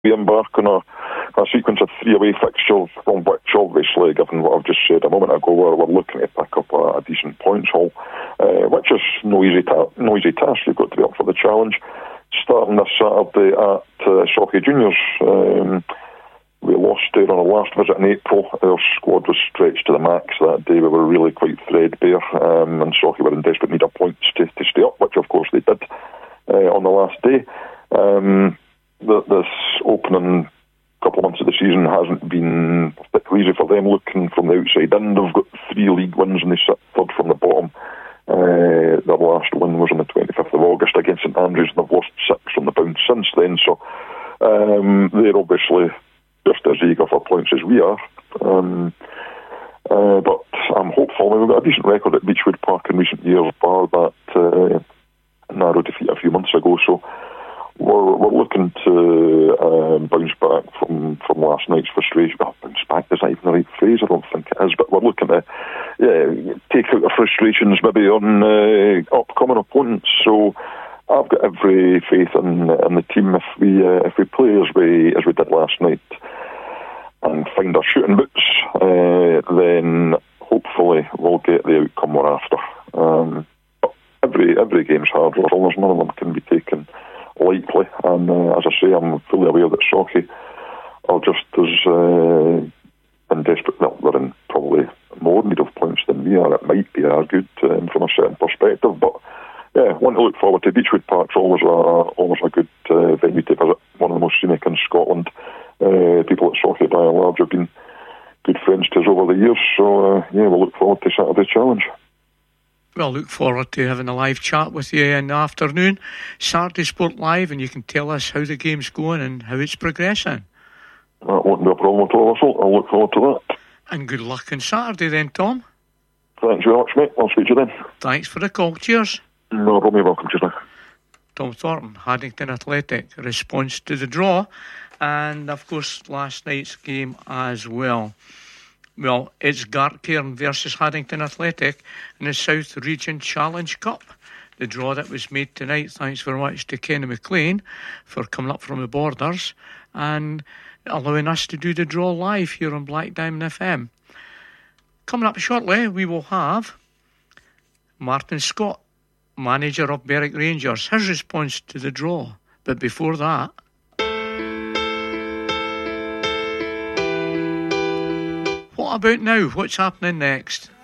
we embark on a sequence of 3 away fixtures, from which, obviously, given what I've just said a moment ago, we're looking to pick up a decent points haul, which is no easy task. You've got to be up for the challenge. Starting this Saturday at Sauchie Juniors. We lost there on our last visit in April. Our squad was stretched to the max that day. We were really quite threadbare, and Sauchie were in desperate need of points to stay up, which of course they did on the last day. This opening couple of months of the season hasn't been particularly easy for them. Looking from the outside in, they've got 3 league wins and they sit third from the bottom. Their last win was on the 25th of August against St Andrews, and they've lost 6 from the bounce since then. So they're obviously just as eager for points as we are. But I'm hopeful. We've got a decent record at Beechwood Park in recent years, bar that narrow defeat a few months ago. So we're looking to bounce back from last night's frustration. Well, bounce back is not even the right phrase, I don't think it is, but we're looking to take out the frustrations maybe on upcoming opponents. So I've got every faith in the team. If we play as we did last night and find our shooting boots, then hopefully we'll get the outcome we're after. But every game's hard. There's none of them can be taken lightly, and as I say, I'm fully aware that Sauchie are just as in desperate. Well, they're in probably more need of points than we are. It might be argued from a certain perspective, but yeah, one to look forward to. Beechwood Park's always a good venue to visit. One of the most scenic in Scotland. People at Sauchie, by and large, have been good friends to us over the years. So we'll look forward to Saturday's challenge. Well, look forward to having a live chat with you in the afternoon. Saturday Sport Live, and you can tell us how the game's going and how it's progressing. That won't be a problem at all, Russell. I'll look forward to that. And good luck on Saturday then, Tom. Thanks very much, mate. I'll speak to you then. Thanks for the call. Cheers. No problem. You're welcome. Cheers, mate. Tom Thornton, Haddington Athletic, response to the draw, and of course last night's game as well. Well, it's Gartcairn versus Haddington Athletic in the South Region Challenge Cup. The draw that was made tonight, thanks very much to Kenny McLean for coming up from the borders and allowing us to do the draw live here on Black Diamond FM. Coming up shortly, we will have Martin Scott, manager of Berwick Rangers, his response to the draw. But before that, what about now? What's happening next?